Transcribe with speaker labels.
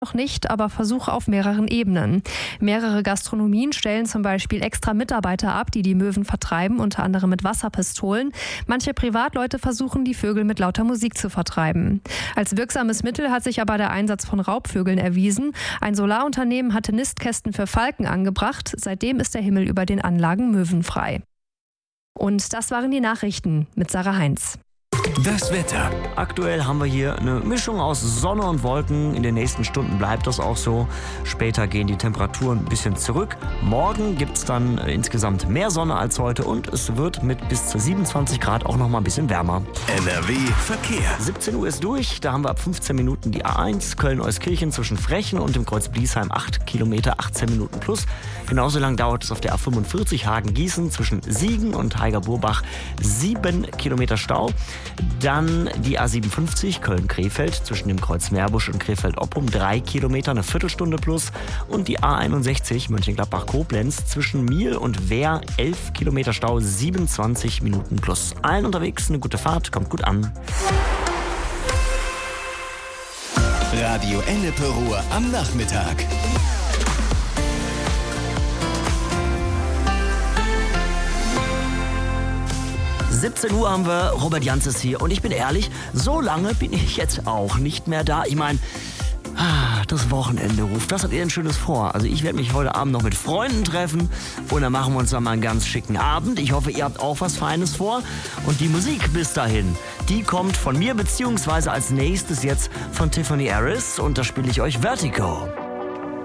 Speaker 1: Noch nicht, aber Versuche auf mehreren Ebenen. Mehrere Gastronomien stellen zum Beispiel extra Mitarbeiter ab, die die Möwen vertreiben, unter anderem mit Wasserpistolen. Manche Privatleute versuchen, die Vögel mit lauter Musik zu vertreiben. Als wirksames Mittel hat sich aber der Einsatz von Raubvögeln erwiesen. Ein Solarunternehmen hatte Nistkästen für Falken angebracht. Seitdem ist der Himmel über den Anlagen möwenfrei. Und das waren die Nachrichten mit Sarah Heinz.
Speaker 2: Das Wetter. Aktuell haben wir hier eine Mischung aus Sonne und Wolken. In den nächsten Stunden bleibt das auch so. Später gehen die Temperaturen ein bisschen zurück. Morgen gibt es dann insgesamt mehr Sonne als heute und es wird mit bis zu 27 Grad auch noch mal ein bisschen wärmer.
Speaker 3: NRW Verkehr.
Speaker 2: 17 Uhr ist durch. Da haben wir ab 15 Minuten die A1 Köln-Euskirchen zwischen Frechen und dem Kreuz Bliesheim 8 Kilometer, 18 Minuten plus. Genauso lang dauert es auf der A45 Hagen-Gießen zwischen Siegen und Heiger-Burbach 7 Kilometer Stau. Dann die A57 Köln-Krefeld zwischen dem Kreuz Meerbusch und Krefeld-Oppum 3 Kilometer, eine Viertelstunde plus. Und die A61 Mönchengladbach-Koblenz zwischen Miel und Wehr 11 Kilometer Stau, 27 Minuten plus. Allen unterwegs eine gute Fahrt, kommt gut an.
Speaker 3: Radio Ennepe Ruhr am Nachmittag.
Speaker 2: 17 Uhr haben wir, Robert Janzes hier und ich bin ehrlich, so lange bin ich jetzt auch nicht mehr da. Ich meine, das Wochenende ruft, was habt ihr denn Schönes vor? Also ich werde mich heute Abend noch mit Freunden treffen und dann machen wir uns dann mal einen ganz schicken Abend. Ich hoffe, ihr habt auch was Feines vor und die Musik bis dahin, die kommt von mir beziehungsweise als nächstes jetzt von Tiffany Harris und da spiele ich euch Vertigo.